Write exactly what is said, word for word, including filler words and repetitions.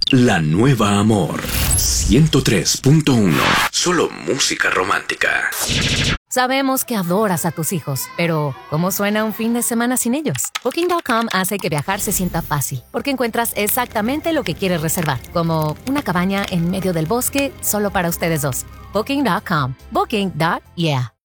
La nueva Amor. ciento tres punto uno. Solo música romántica. Sabemos que adoras a tus hijos, pero ¿cómo suena un fin de semana sin ellos? Booking punto com hace que viajar se sienta fácil, porque encuentras exactamente lo que quieres reservar, como una cabaña en medio del bosque solo para ustedes dos. Booking punto com. Booking. Yeah.